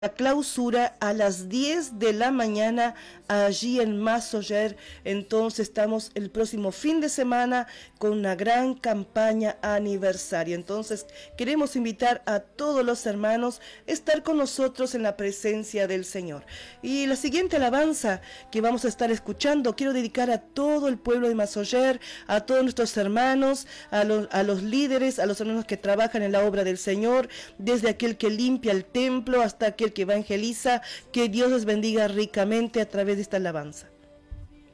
La clausura a las 10 de la mañana allí en Masoyer. Entonces estamos el próximo fin de semana con una gran campaña aniversaria. Entonces queremos invitar a todos los hermanos a estar con nosotros en la presencia del Señor. Y la siguiente alabanza que vamos a estar escuchando quiero dedicar a todo el pueblo de Masoyer, a todos nuestros hermanos, a los líderes, a los hermanos que trabajan en la obra del Señor, desde aquel que limpia el templo hasta aquel que evangeliza. Que Dios les bendiga ricamente a través de esta alabanza.